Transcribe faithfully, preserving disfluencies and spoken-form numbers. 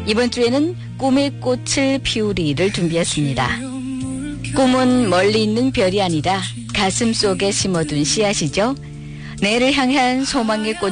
이번 주에는 꿈의 꽃을 피우리를 준비했습니다. 꿈은 멀리 있는 별이 아니라 가슴 속에 심어둔 씨앗이죠. 내일을 향한 소망의 꽃